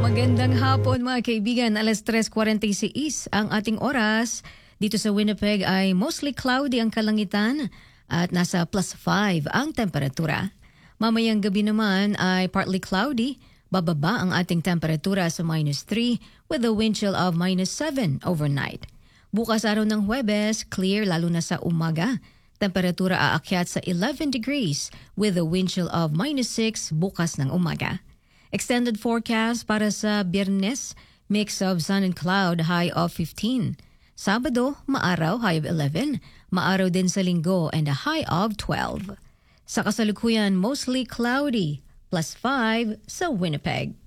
Magandang hapon mga kaibigan, alas 3:46 ang ating oras. Dito sa Winnipeg ay mostly cloudy ang kalangitan at nasa +5 ang temperatura. Mamayang gabi naman ay partly cloudy, bababa ang ating temperatura sa -3 with a wind chill of -7 overnight. Bukas araw ng Huwebes, clear lalo na sa umaga. Temperatura aakyat sa 11 degrees with a wind chill of -6 bukas ng umaga. Extended forecast para sa Biyernes, mix of sun and cloud, high of 15. Sabado, maaraw, high of 11. Maaraw din sa Linggo and a high of 12. Sa kasalukuyan, mostly cloudy, +5 sa Winnipeg.